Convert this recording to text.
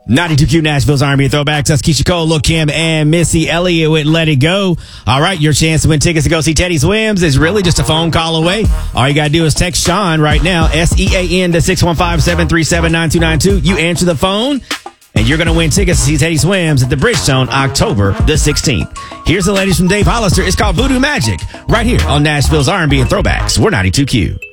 92Q Nashville's R&B and Throwbacks. That's Keisha Cole, Lil' Kim, and Missy Elliott with Let It Go. All right, your chance to win tickets to go see Teddy Swims is really just a phone call away. All you got to do is text Sean right now, SEAN to 615-737-9292. You answer the phone, and you're going to win tickets to see Teddy Swims at the Bridgestone October the 16th. Here's the ladies from Dave Hollister. It's called Voodoo Magic right here on Nashville's R&B and Throwbacks. We're 92Q.